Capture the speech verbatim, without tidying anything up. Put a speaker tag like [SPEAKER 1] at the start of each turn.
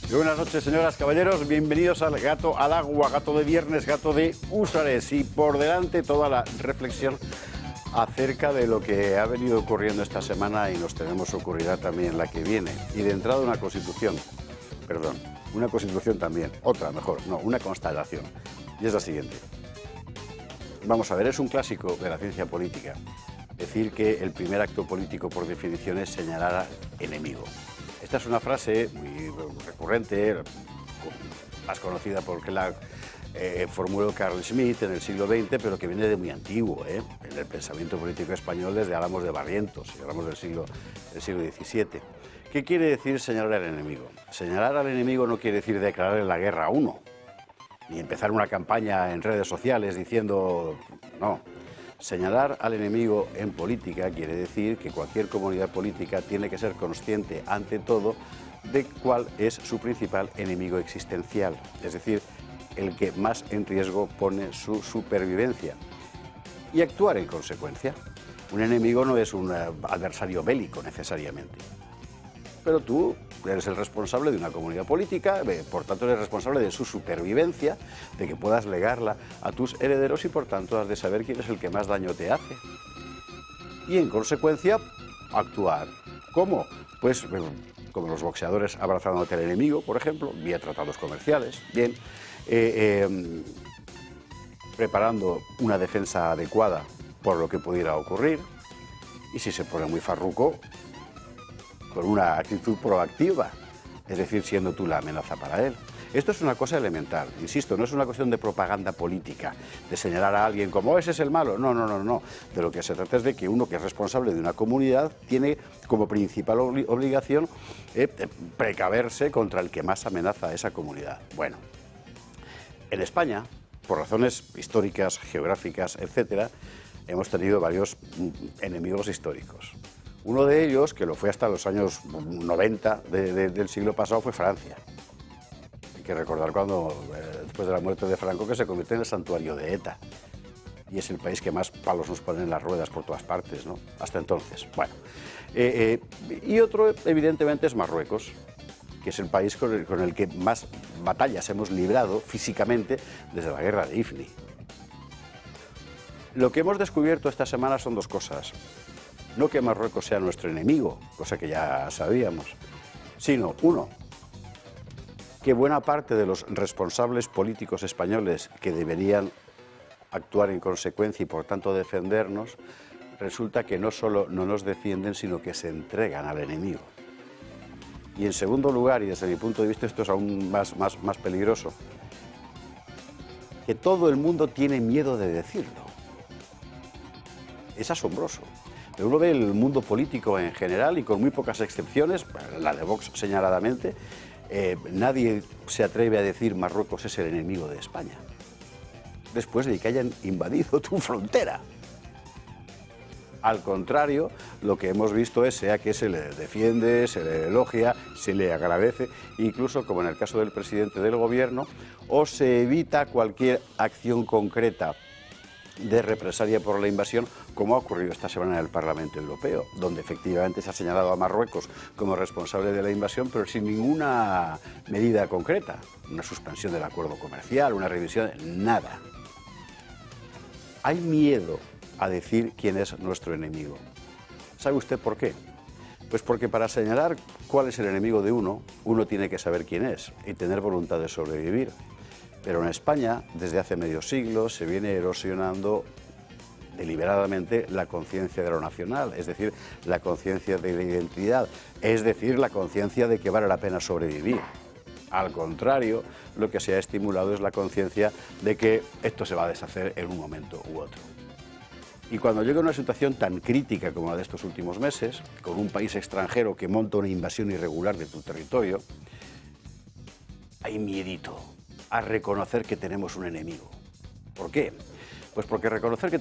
[SPEAKER 1] Muy buenas noches, señoras, caballeros. Bienvenidos al Gato al Agua, Gato de Viernes, Gato de Húsares. Y por delante toda la reflexión acerca de lo que ha venido ocurriendo esta semana y nos tememos ocurrirá también la que viene. Y de entrada una constitución, perdón, una constitución también, otra mejor, no, una constatación. Y es la siguiente. Vamos a ver, es un clásico de la ciencia política decir que el primer acto político por definición es señalar al enemigo. Esta es una frase muy recurrente, más conocida porque la eh, formuló Carl Schmitt en el siglo veinte, pero que viene de muy antiguo, ¿eh? en el pensamiento político español desde Álamos de Barrientos, y hablamos del siglo, del siglo diecisiete. ¿Qué quiere decir señalar al enemigo? Señalar al enemigo no quiere decir declararle la guerra a uno, ni empezar una campaña en redes sociales diciendo no. Señalar al enemigo en política quiere decir que cualquier comunidad política tiene que ser consciente, ante todo, de cuál es su principal enemigo existencial, es decir, el que más en riesgo pone su supervivencia, y actuar en consecuencia. Un enemigo no es un adversario bélico necesariamente, pero tú eres el responsable de una comunidad política, por tanto eres responsable de su supervivencia, de que puedas legarla a tus herederos y por tanto has de saber quién es el que más daño te hace. Y en consecuencia, actuar. ¿Cómo? Pues como los boxeadores abrazándote al enemigo, por ejemplo, vía tratados comerciales, bien, eh, eh, preparando una defensa adecuada por lo que pudiera ocurrir, y si se pone muy farruco, con una actitud proactiva, es decir, siendo tú la amenaza para él. Esto es una cosa elemental, insisto, no es una cuestión de propaganda política, de señalar a alguien como ese es el malo, no, no, no, no. De lo que se trata es de que uno que es responsable de una comunidad tiene como principal obli- obligación eh, precaverse contra el que más amenaza a esa comunidad. Bueno, en España, por razones históricas, geográficas, etcétera, hemos tenido varios mm, enemigos históricos. Uno de ellos, que lo fue hasta los años noventa de, de, del siglo pasado, fue Francia. Hay que recordar cuando, eh, después de la muerte de Franco, que se convirtió en el santuario de ETA. Y es el país que más palos nos ponen en las ruedas por todas partes, ¿no? Hasta entonces. Bueno, eh, eh, y otro, evidentemente, es Marruecos, que es el país con el, con el que más batallas hemos librado físicamente desde la guerra de Ifni. Lo que hemos descubierto esta semana son dos cosas. No que Marruecos sea nuestro enemigo, cosa que ya sabíamos, sino, uno, que buena parte de los responsables políticos españoles que deberían actuar en consecuencia y por tanto defendernos, resulta que no solo no nos defienden, sino que se entregan al enemigo. Y en segundo lugar, y desde mi punto de vista esto es aún más, más, más peligroso, que todo el mundo tiene miedo de decirlo. Es asombroso. Pero uno ve el mundo político en general y con muy pocas excepciones, la de Vox señaladamente, eh, nadie se atreve a decir Marruecos es el enemigo de España, después de que hayan invadido tu frontera. Al contrario, lo que hemos visto es sea que se le defiende, se le elogia, se le agradece, incluso como en el caso del presidente del gobierno, o se evita cualquier acción concreta de represalia por la invasión, como ha ocurrido esta semana en el Parlamento Europeo, donde efectivamente se ha señalado a Marruecos como responsable de la invasión, pero sin ninguna medida concreta, una suspensión del acuerdo comercial, una revisión, nada. Hay miedo a decir quién es nuestro enemigo. ¿Sabe usted por qué? Pues porque para señalar cuál es el enemigo de uno, uno tiene que saber quién es y tener voluntad de sobrevivir. Pero en España, desde hace medio siglo, se viene erosionando deliberadamente la conciencia de lo nacional, es decir, la conciencia de la identidad, es decir, la conciencia de que vale la pena sobrevivir. Al contrario, lo que se ha estimulado es la conciencia de que esto se va a deshacer en un momento u otro. Y cuando llega una situación tan crítica como la de estos últimos meses, con un país extranjero que monta una invasión irregular de tu territorio, hay miedito a reconocer que tenemos un enemigo. ¿Por qué? Pues porque reconocer que